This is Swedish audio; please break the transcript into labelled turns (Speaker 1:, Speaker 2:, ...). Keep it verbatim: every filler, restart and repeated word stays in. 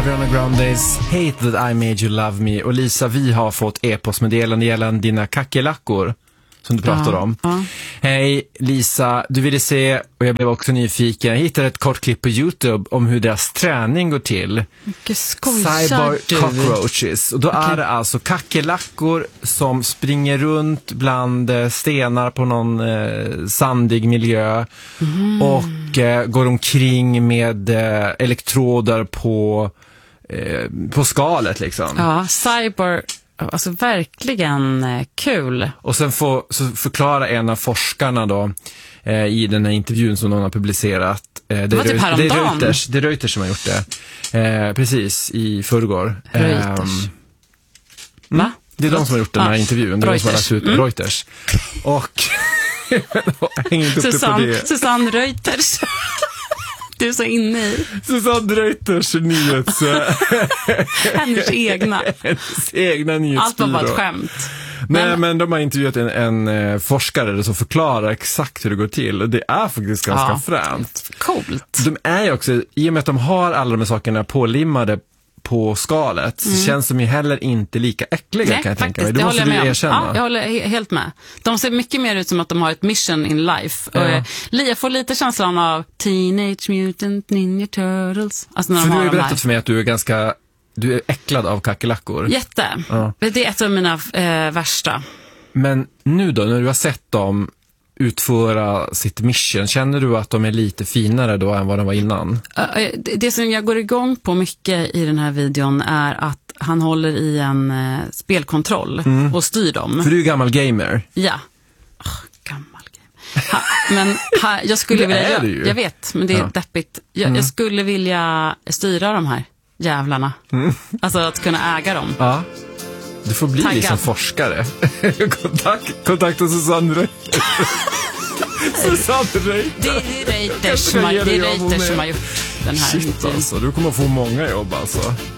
Speaker 1: Ariana Grandes Hate That I Made You Love Me. Och Lisa, vi har fått e-postmeddelande gällande dina kackerlackor som du pratar
Speaker 2: ja,
Speaker 1: om.
Speaker 2: Ja.
Speaker 1: Hej Lisa, du ville se, och jag blev också nyfiken. Jag hittade ett kort klipp på YouTube om hur deras träning går till.
Speaker 2: Vilket skojar
Speaker 1: Cyber
Speaker 2: du?
Speaker 1: cockroaches. Och då
Speaker 2: okay.
Speaker 1: är det alltså kackerlackor som springer runt bland eh, stenar på någon eh, sandig miljö mm. och eh, går omkring med eh, elektroder på eh, på skalet liksom.
Speaker 2: Ja, cyber, alltså verkligen eh, kul.
Speaker 1: Och sen får, så förklara en av forskarna då eh, i den här intervjun som någon har publicerat. Eh, det,
Speaker 2: det var typ häromdagen.
Speaker 1: Det är Reuters, det är Reuters som har gjort det. Eh, precis, i förrgår.
Speaker 2: Reuters.
Speaker 1: Um,
Speaker 2: Va?
Speaker 1: Det är de som har gjort den här
Speaker 2: ah,
Speaker 1: intervjun. Det är de som har lagt ut mm. Reuters. Och hänger inte upp
Speaker 2: Susanne,
Speaker 1: det på det.
Speaker 2: Susanne Reuters. Du är så inne i.
Speaker 1: Susanne Reuters nyhets...
Speaker 2: Hennes egna.
Speaker 1: Hennes egna nyhetsbyrå.
Speaker 2: Allt var bara ett skämt.
Speaker 1: Nej, men, men de har intervjuat en, en eh, forskare som förklarar exakt hur det går till. Och det är faktiskt ganska ja. fränt.
Speaker 2: Coolt.
Speaker 1: De är ju också, i och med att de har alla de här sakerna pålimmade på skalet mm. så känns de ju heller inte lika äckliga. Nej, kan jag
Speaker 2: faktiskt,
Speaker 1: tänka mig. Det måste
Speaker 2: jag
Speaker 1: du erkänna.
Speaker 2: Ja, jag håller he- helt med. De ser mycket mer ut som att de har ett mission in life. Ja. Och jag får lite känslan av Teenage Mutant Ninja Turtles. Alltså när
Speaker 1: för
Speaker 2: de
Speaker 1: du har
Speaker 2: har
Speaker 1: ju
Speaker 2: de
Speaker 1: berättat
Speaker 2: här.
Speaker 1: för mig att du är ganska du är äcklad av kackerlackor.
Speaker 2: Jätte. Ja. Det är ett av mina eh, värsta.
Speaker 1: Men nu då, när du har sett dem utföra sitt mission, känner du att de är lite finare då än vad de var innan?
Speaker 2: Uh, det, det som jag går igång på mycket i den här videon är att han håller i en uh, spelkontroll mm. och styr dem.
Speaker 1: För du är gammal gamer.
Speaker 2: Ja. Oh, gammal gamer. Ha, men ha, jag skulle vilja... Jag, jag vet, men det är ja. deppigt. Jag, mm. jag skulle vilja styra de här jävlarna. Mm. Alltså att kunna äga dem.
Speaker 1: Ja. Du får bli
Speaker 2: Taggad.
Speaker 1: liksom forskare. Kontakt, kontakta Susanne Reuters. Susanne Reuters.
Speaker 2: Det är Reuters som har, det är Reuters som har gjort den här.
Speaker 1: Shit alltså, du kommer få många jobb alltså.